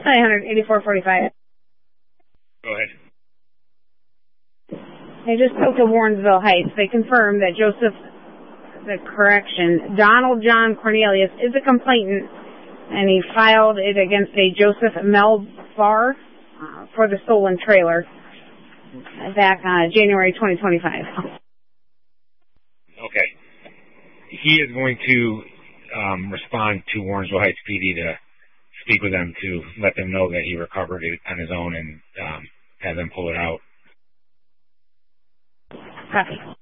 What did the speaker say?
98445. Go ahead. I just spoke to Warrensville Heights. They confirmed that Donald John Cornelius is a complainant, and he filed it against a Joseph Melvar for the stolen trailer back January 2025. Okay. He is going to respond to Warrensville Heights PD to speak with them to let them know that he recovered it on his own and have them pull it out. Copy.